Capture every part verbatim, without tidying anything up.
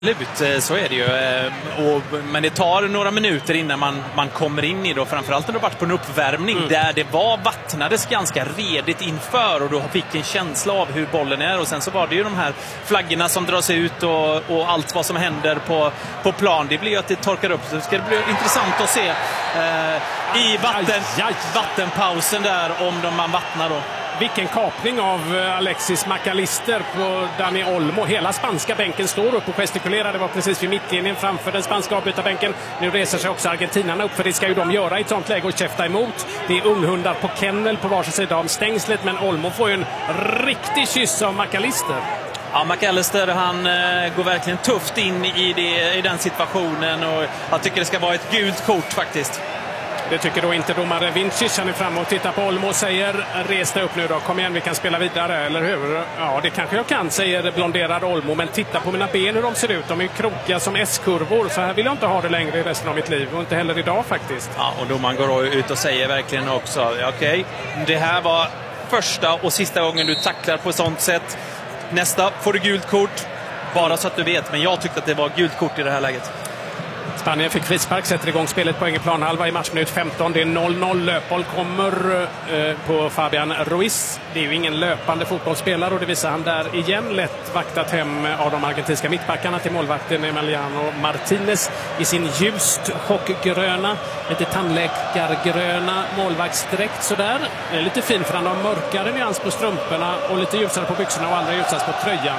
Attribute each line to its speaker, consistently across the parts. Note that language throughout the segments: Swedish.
Speaker 1: Absolut, så är det ju. Och, men det tar några minuter innan man, man kommer in i det. Och framförallt när du varit på en uppvärmning mm. där det var vattnades ganska redigt inför och du fick en känsla av hur bollen är. Och sen så var det ju de här flaggorna som dras ut och, och allt vad som händer på, på plan. Det blir ju att det torkar upp. Så ska det bli intressant att se eh, i vatten, vattenpausen där om de man vattnar då.
Speaker 2: Vilken kapning av Alexis McAllister på Dani Olmo. Hela spanska bänken står upp och gestikulerar. Det var precis vid mittlinjen framför den spanska avbytarbänken. Nu reser sig också argentinarna upp, för det ska ju de göra i ett sånt läge och käfta emot. Det är unghundar på kennel på varsin sida av stängslet, men Olmo får ju en riktig kyss av McAllister.
Speaker 1: Ja, McAllister, han eh, går verkligen tufft in i, det, i den situationen och jag tycker det ska vara ett gult kort faktiskt.
Speaker 2: Det tycker då inte domare Vincic. Han är framme och tittar på Olmo och säger: res dig upp nu då, kom igen, vi kan spela vidare, eller hur? Ja, det kanske jag kan, säger blonderad Olmo, men titta på mina ben hur de ser ut. De är krokiga som S-kurvor, så här vill jag inte ha det längre i resten av mitt liv, och inte heller idag faktiskt.
Speaker 1: Ja, och domaren går ut och säger verkligen också: okej, okay, det här var första och sista gången du tacklar på ett sånt sätt. Nästa får du gult kort, bara så att du vet, men jag tyckte att det var gult kort i det här läget.
Speaker 2: Spanien fick frispark, sätter igång spelet på egen planhalva i matchminut femton. Det är noll noll. Löpboll kommer eh, på Fabian Ruiz. Det är ju ingen löpande fotbollsspelare och det visar han där igen. Lätt vaktat hem av de argentinska mittbackarna till målvakten Emiliano Martinez i sin ljust chockgröna, lite tandläkargröna målvaktsdräkt sådär. Lite fin, för han har mörkare nyans på strumporna och lite ljusare på byxorna och allra ljusast på tröjan.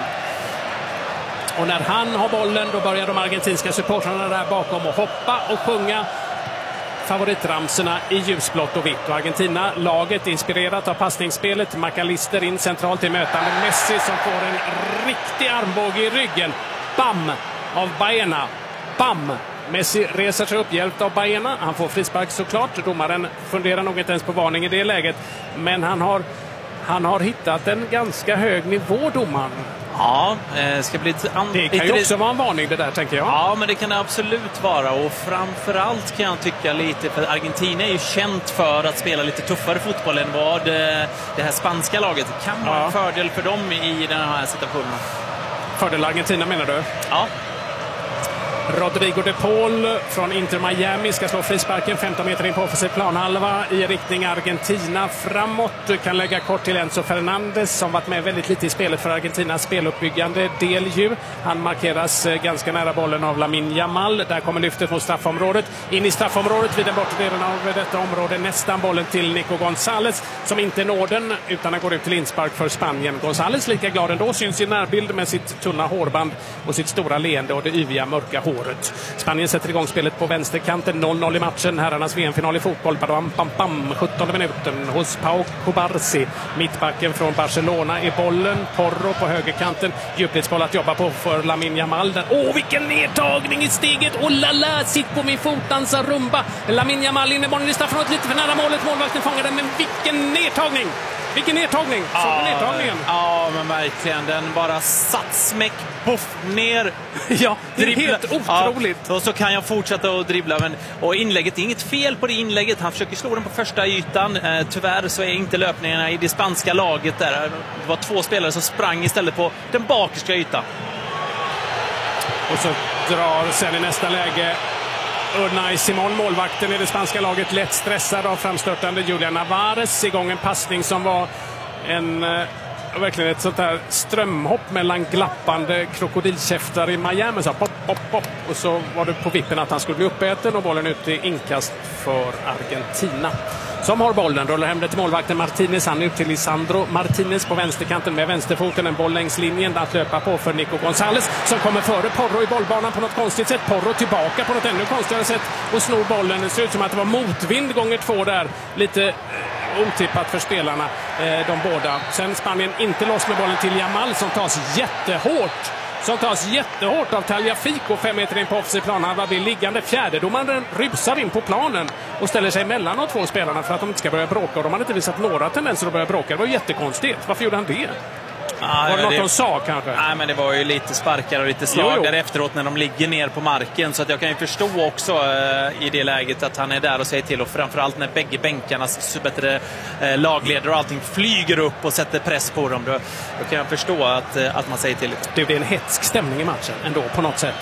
Speaker 2: Och när han har bollen, då börjar de argentinska supportrarna där bakom att hoppa och sjunga favoritramserna i ljusblått och vitt. Och Argentina, laget inspirerat av passningsspelet. McAllister in centralt i mötande Messi som får en riktig armbåge i ryggen. Bam! Av Baena. Bam! Messi reser sig upp, hjälpt av Baena. Han får frispark såklart. Domaren funderar nog inte ens på varning i det läget. Men han har, han har hittat en ganska hög nivå, domaren.
Speaker 1: Ja, det ska bli
Speaker 2: det kan ju också vara en varning det där, tänker jag.
Speaker 1: Ja, men det kan det absolut vara. Och framförallt kan jag tycka lite, för Argentina är ju känt för att spela lite tuffare fotboll än vad det här spanska laget kan vara. Ja. En fördel för dem i den här situationen.
Speaker 2: Fördel Argentina, menar du?
Speaker 1: Ja.
Speaker 2: Rodrigo de Paul från Inter Miami ska slå frisparken femton meter in på offensiv planhalva i riktning Argentina framåt. Kan lägga kort till Enzo Fernandez som varit med väldigt lite i spelet för Argentinas speluppbyggande del ju. Han markeras ganska nära bollen av Lamine Yamal. Där kommer lyftet mot straffområdet. In i straffområdet vid den bortre delen av detta område. Nästan bollen till Nico González som inte når den utan går ut till inspark för Spanien. González lika glad ändå, syns i närbild med sitt tunna hårband och sitt stora leende och det yviga mörka hår. Spanien sätter igång spelet på vänsterkanten. noll noll i matchen. Herrarnas V M-final i fotboll. Bam, bam, bam. sjuttonde minuten hos Pau Cubarsí. Mittbacken från Barcelona i bollen. Porro på högerkanten. Djupledsboll att jobba på för Lamine Yamal. Åh, oh, vilken nedtagning i steget. Oh la la, sitt på min fot, dansa rumba. Lamine Yamal inne i bollen i straffområdet lite för nära målet. Målvakten fångar den, men vilken nedtagning! Vilken nedtagning!
Speaker 1: Ja,
Speaker 2: nedtagningen.
Speaker 1: ja, men verkligen. Den bara satt smäck, buff, ner.
Speaker 2: Ja, det är dribbla. Helt otroligt.
Speaker 1: Ja, och så kan jag fortsätta att dribbla. Men, och inlägget, det är inget fel på det inlägget. Han försöker slå den på första ytan. Eh, tyvärr så är inte löpningarna i det spanska laget där. Det var två spelare som sprang istället på den bakerska ytan.
Speaker 2: Och så drar sen i nästa läge Unai Simón, målvakten i det spanska laget, lätt stressad av framstörtande Julian Alvarez. Igång en passning som var en, eh, verkligen ett sånt här strömhopp mellan glappande krokodilkäftar i Miami. Så pop, pop, pop. Och så var det på vippen att han skulle bli uppäten och bollen ut i inkast för Argentina. Som har bollen, rullar hem det till målvakten Martinez. Han ut till Lisandro Martinez på vänsterkanten med vänsterfoten. En boll längs linjen att löpa på för Nico González som kommer före Porro i bollbanan på något konstigt sätt. Porro tillbaka på något ännu konstigare sätt och snor bollen. Det ser ut som att det var motvind gånger två där. Lite eh, otippat för spelarna, eh, de båda. Sen Spanien inte loss med bollen till Yamal som tas jättehårt. Som tas jättehårt av Tagliafico, fem meter in på offensiv plan. Han blir liggande. Fjärdedomaren rusar in på planen och ställer sig mellan de två spelarna för att de inte ska börja bråka. Och de hade inte visat några tendenser att börja bråka. Det var jättekonstigt. Varför gjorde han det?
Speaker 1: Ah,
Speaker 2: var det
Speaker 1: ja,
Speaker 2: något
Speaker 1: det...
Speaker 2: de sa kanske?
Speaker 1: Nej, men det var ju lite sparkar och lite slag jo, jo. där efteråt när de ligger ner på marken. Så att jag kan ju förstå också eh, i det läget att han är där och säger till. Och framförallt när bägge bänkarnas bättre eh, lagledare och allting flyger upp och sätter press på dem. Då, då kan jag förstå att, eh, att man säger till.
Speaker 2: Det är en hetsk stämning i matchen ändå på något sätt.